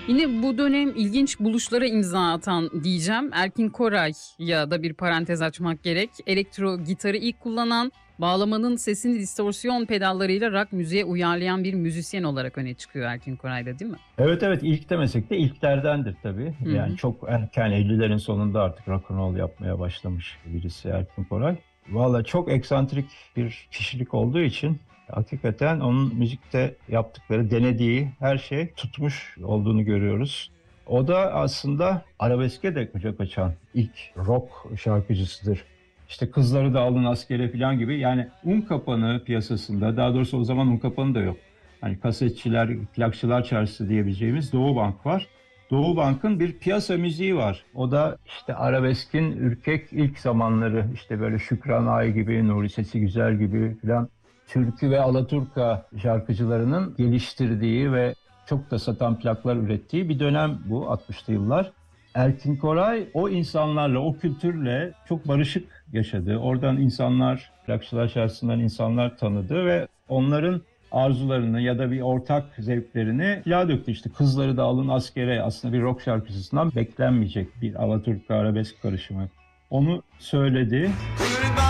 Yine bu dönem ilginç buluşlara imza atan diyeceğim. Erkin Koray'a da bir parantez açmak gerek. Elektro gitarı ilk kullanan, bağlamanın sesini distorsiyon pedallarıyla rock müziğe uyarlayan bir müzisyen olarak öne çıkıyor Erkin Koray'da, değil mi? Evet evet, ilk demesek de ilklerdendir tabii. Hı Yani hı. çok erken 50'lerin sonunda artık rock and roll yapmaya başlamış birisi Erkin Koray. Valla çok eksantrik bir kişilik olduğu için hakikaten onun müzikte yaptıkları, denediği her şey tutmuş olduğunu görüyoruz. O da aslında arabeske de kucak açan ilk rock şarkıcısıdır. İşte Kızları da Alın Askere falan gibi, yani un kapanı piyasasında, daha doğrusu o zaman un kapanı da yok. Hani kasetçiler, plakçılar çarşısı diyebileceğimiz Doğu Bank var. Doğu Bank'ın bir piyasa müziği var. O da işte arabeskin ürkek ilk zamanları, işte böyle Şükran Ay gibi, Nuri Sesi Güzel gibi filan türkü ve alaturka şarkıcılarının geliştirdiği ve çok da satan plaklar ürettiği bir dönem bu 60'lı yıllar. Erkin Koray o insanlarla, o kültürle çok barışık yaşadı. Oradan insanlar, plakçılar çarşısından insanlar tanıdı ve onların arzularını ya da bir ortak zevklerini plağa döktü. İşte Kızları da Alın Askere aslında bir rock şarkısından beklenmeyecek bir alaturka arabesk karışımı. Onu söyledi.